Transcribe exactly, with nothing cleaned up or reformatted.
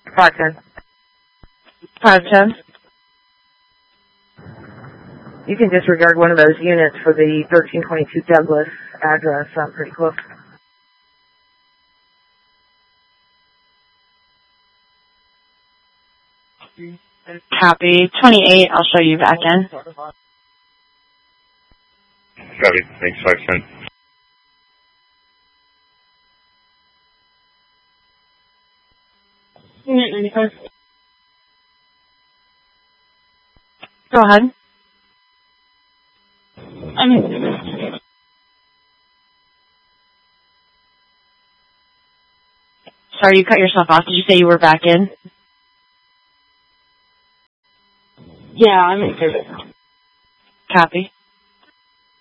five ten. five ten? You can disregard one of those units for the thirteen twenty-two Douglas address. I'm pretty close. Copy. twenty-eight, I'll show you back in. Copy. Thanks, five ten. Unit ninety-five. Go ahead. I'm in. Sorry, you cut yourself off. Did you say you were back in? Yeah, I'm in. Copy.